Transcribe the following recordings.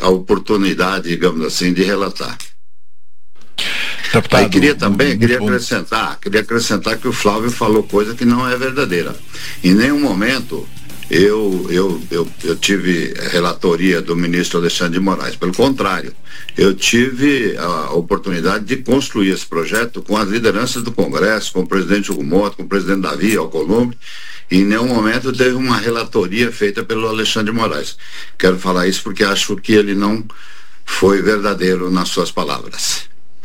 a oportunidade, digamos assim, de relatar. Deputado, queria acrescentar que o Flávio falou coisa que não é verdadeira. Em nenhum momento eu tive relatoria do ministro Alexandre de Moraes. Pelo contrário, eu tive a oportunidade de construir esse projeto com as lideranças do Congresso, com o presidente Hugo Mota, com o presidente Davi Alcolumbre, e em nenhum momento teve uma relatoria feita pelo Alexandre de Moraes. Quero falar isso porque acho que ele não foi verdadeiro nas suas palavras.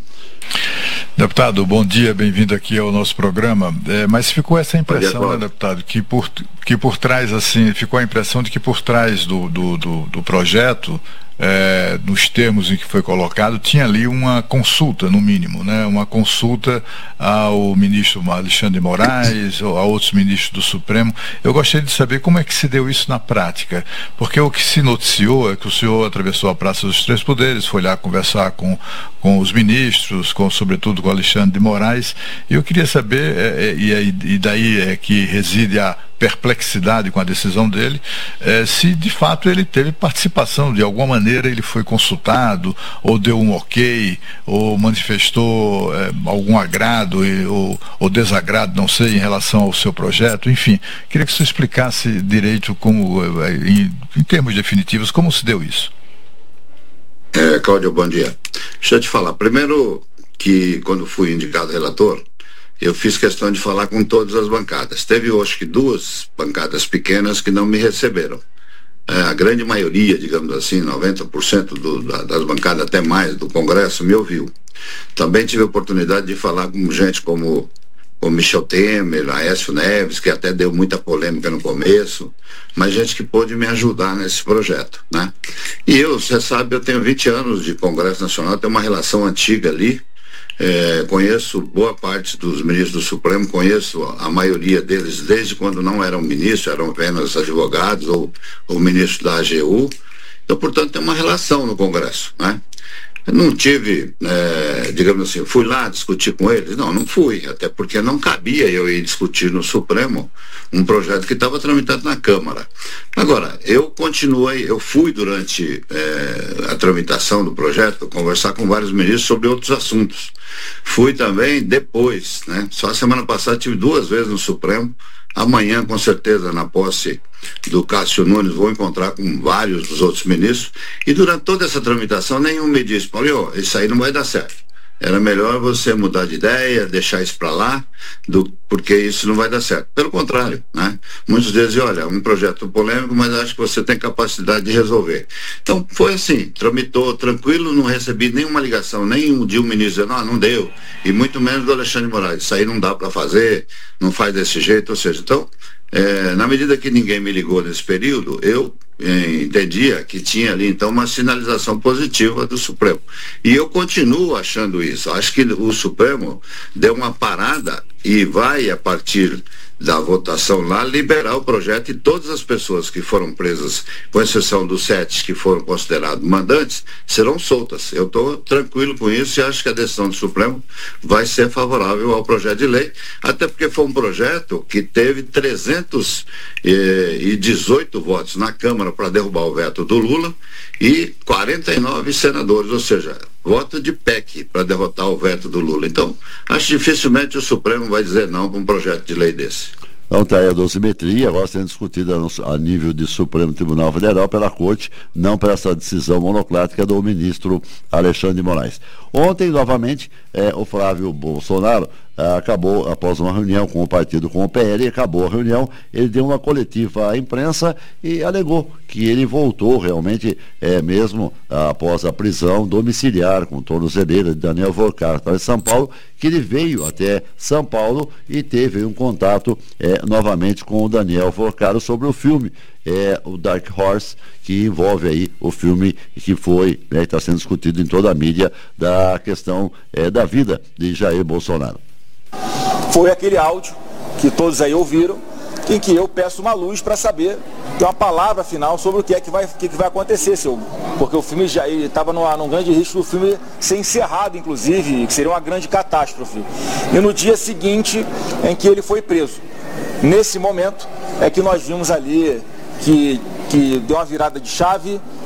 Deputado, bom dia, bem-vindo aqui ao nosso programa. Mas ficou essa impressão, né, deputado, que por trás, assim, ficou a impressão de que por trás do projeto, nos termos em que foi colocado, tinha ali uma consulta, no mínimo, né? Uma consulta ao ministro Alexandre de Moraes, ou a outros ministros do Supremo. Eu gostaria de saber como é que se deu isso na prática, porque o que se noticiou é que o senhor atravessou a Praça dos Três Poderes, foi lá conversar com os ministros, sobretudo com Alexandre de Moraes, e eu queria saber, e daí é que reside a perplexidade com a decisão dele, se de fato ele teve participação, de alguma maneira ele foi consultado, ou deu um ok, ou manifestou algum agrado ou desagrado, não sei, em relação ao seu projeto, enfim. Queria que você explicasse direito, como, em termos definitivos, como se deu isso. Cláudio, bom dia. Deixa eu te falar, primeiro que quando fui indicado relator, eu fiz questão de falar com todas as bancadas. Teve, acho que, 2 bancadas pequenas que não me receberam. A grande maioria, digamos assim, 90% das bancadas, até mais, do Congresso, me ouviu. Também tive a oportunidade de falar com gente como o Michel Temer, Aécio Neves, que até deu muita polêmica no começo, mas gente que pôde me ajudar nesse projeto, né? E você sabe, eu tenho 20 anos de Congresso Nacional, tenho uma relação antiga ali. Conheço boa parte dos ministros do Supremo, conheço a maioria deles desde quando não eram ministros, eram apenas advogados ou ministros da AGU. Então, portanto, tem uma relação no Congresso, né? Eu não tive, digamos assim, fui lá discutir com eles? Não fui, até porque não cabia eu ir discutir no Supremo um projeto que estava tramitado na Câmara. Agora, eu fui durante a tramitação do projeto conversar com vários ministros sobre outros assuntos. Fui também depois, né? Só a semana passada tive 2 vezes no Supremo. Amanhã, com certeza, na posse do Cássio Nunes, vou encontrar com vários dos outros ministros. E durante toda essa tramitação, nenhum me disse: Paulinho, isso aí não vai dar certo. Era melhor você mudar de ideia, deixar isso para lá, porque isso não vai dar certo. Pelo contrário, né? Muitos dizem: olha, é um projeto polêmico, mas acho que você tem capacidade de resolver. Então, foi assim, tramitou tranquilo, não recebi nenhuma ligação, nem de um ministro dizendo: não deu, e muito menos do Alexandre de Moraes. Isso aí não dá para fazer, não faz desse jeito, ou seja, então, na medida que ninguém me ligou nesse período, eu entendia que tinha ali então uma sinalização positiva do Supremo, e eu continuo achando isso. Acho que o Supremo deu uma parada e vai, a partir da votação lá, liberar o projeto, e todas as pessoas que foram presas, com exceção dos 7 que foram considerados mandantes, serão soltas. Eu estou tranquilo com isso e acho que a decisão do Supremo vai ser favorável ao projeto de lei, até porque foi um projeto que teve 318 votos na Câmara para derrubar o veto do Lula e 49 senadores, ou seja, voto de PEC para derrotar o veto do Lula. Então, acho que dificilmente o Supremo vai dizer não para um projeto de lei desse. Então está aí a dosimetria, agora sendo discutida a nível de Supremo Tribunal Federal pela Corte, não por essa decisão monocrática do ministro Alexandre de Moraes. Ontem, novamente, o Flávio Bolsonaro acabou, após uma reunião com o partido, com o PL, acabou a reunião, ele deu uma coletiva à imprensa e alegou que ele voltou realmente, mesmo após a prisão domiciliar com tornozeleira de Daniel Vorcar para São Paulo, que ele veio até São Paulo e teve um contato novamente com o Daniel Vorcar sobre o filme, o Dark Horse, que envolve aí o filme que foi, está sendo discutido em toda a mídia, da questão da vida de Jair Bolsonaro. Foi aquele áudio que todos aí ouviram, em que eu peço uma luz para saber, ter uma palavra final sobre o que vai acontecer, porque o filme já estava num grande risco do filme ser encerrado, inclusive, que seria uma grande catástrofe. E no dia seguinte em que ele foi preso, nesse momento é que nós vimos ali que deu uma virada de chave,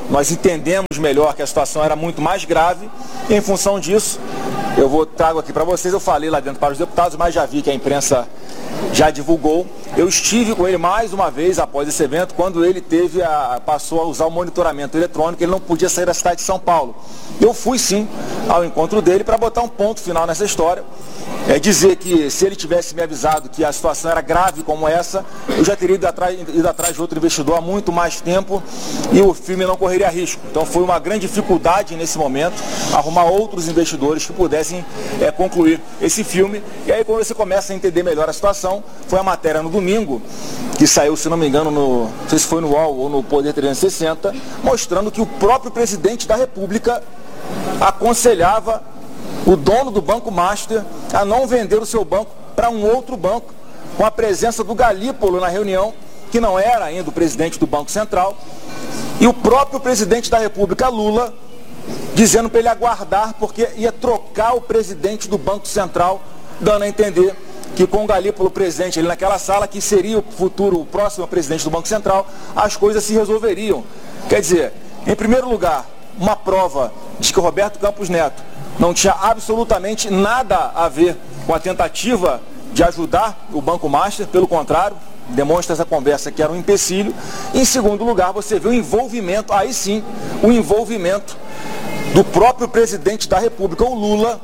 nós entendemos melhor que a situação era muito mais grave, e em função disso, trago aqui para vocês, eu falei lá dentro para os deputados, mas já vi que a imprensa já divulgou. Eu estive com ele mais uma vez após esse evento, quando ele passou a usar o monitoramento eletrônico, ele não podia sair da cidade de São Paulo. Eu fui sim ao encontro dele para botar um ponto final nessa história, dizer que se ele tivesse me avisado que a situação era grave como essa, eu já teria ido atrás de outro investidor há muito mais tempo e o filme não correria risco. Então foi uma grande dificuldade nesse momento arrumar outros investidores que pudessem concluir esse filme. E aí quando você começa a entender melhor a situação, foi a matéria no domingo, que saiu, se não me engano, não sei se foi no UOL ou no Poder 360, mostrando que o próprio presidente da República aconselhava o dono do Banco Master a não vender o seu banco para um outro banco, com a presença do Galípolo na reunião, que não era ainda o presidente do Banco Central, e o próprio presidente da República, Lula, dizendo para ele aguardar, porque ia trocar o presidente do Banco Central, dando a entender que com o Galípolo presente ali naquela sala, que seria o próximo presidente do Banco Central, as coisas se resolveriam. Quer dizer, em primeiro lugar, uma prova de que o Roberto Campos Neto não tinha absolutamente nada a ver com a tentativa de ajudar o Banco Master, pelo contrário, demonstra essa conversa que era um empecilho. Em segundo lugar, você vê o envolvimento, aí sim, o envolvimento do próprio presidente da República, o Lula,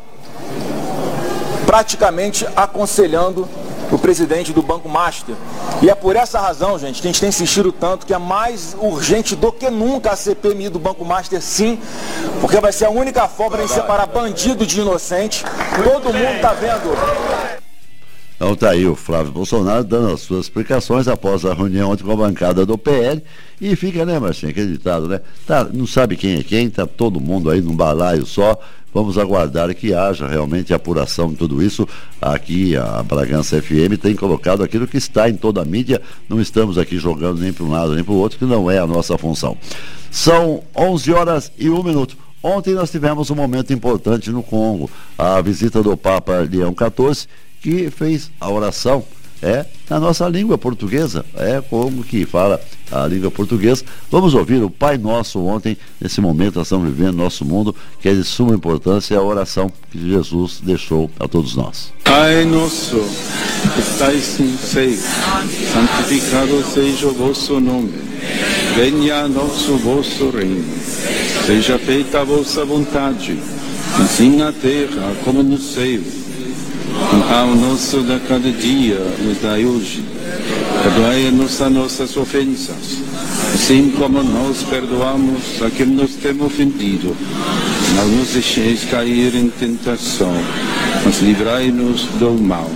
praticamente aconselhando o presidente do Banco Master. E é por essa razão, gente, que a gente tem insistido tanto que é mais urgente do que nunca a CPMI do Banco Master, sim, porque vai ser a única forma de separar bandido de inocente. Todo mundo está vendo. Então tá aí o Flávio Bolsonaro dando as suas explicações após a reunião ontem com a bancada do PL. E fica, né, Marcinho, acreditado, né? Não sabe quem é quem, tá todo mundo aí num balaio só. Vamos aguardar que haja realmente apuração de tudo isso. Aqui a Bragança FM tem colocado aquilo que está em toda a mídia. Não estamos aqui jogando nem para um lado nem para o outro, que não é a nossa função. São 11h01. Ontem nós tivemos um momento importante no Congo. A visita do Papa Leão XIV, que fez a oração na nossa língua portuguesa, como que fala a língua portuguesa. Vamos ouvir o Pai Nosso ontem, nesse momento nós estamos vivendo no nosso mundo, que é de suma importância, a oração que Jesus deixou a todos nós. Pai Nosso, que estais no céu, santificado seja o vosso nome, venha a nosso vosso reino, seja feita a vossa vontade, assim na terra como no céu. O pão nosso de cada dia nos dai hoje. Perdoai-nos as nossas ofensas, assim como nós perdoamos a quem nos tem ofendido. Não nos deixeis cair em tentação, mas livrai-nos do mal.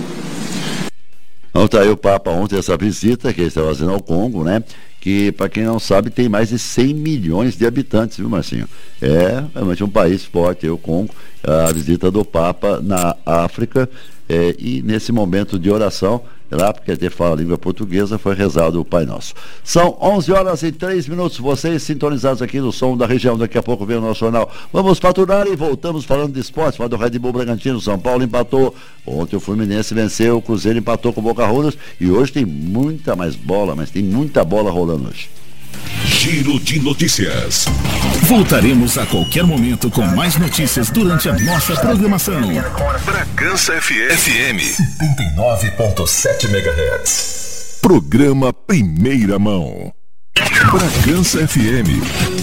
Então tá aí o Papa ontem, essa visita que ele está fazendo ao Congo, né? Que, para quem não sabe, tem mais de 100 milhões de habitantes, viu, Marcinho? É realmente um país forte, o Congo. A visita do Papa na África, e nesse momento de oração, lá, porque até fala a língua portuguesa, foi rezado o Pai Nosso. São 11h03, vocês sintonizados aqui no Som da Região. Daqui a pouco vem o nosso jornal. Vamos faturar e voltamos falando de esporte. Fala do Red Bull Bragantino. São Paulo empatou. Ontem o Fluminense venceu, o Cruzeiro empatou com o Boca Juniors, e hoje tem muita mais bola, mas tem muita bola rolando hoje. Giro de notícias. Voltaremos a qualquer momento com mais notícias durante a nossa programação. Bragança FM 79.7 MHz. Programa Primeira Mão. Bragança FM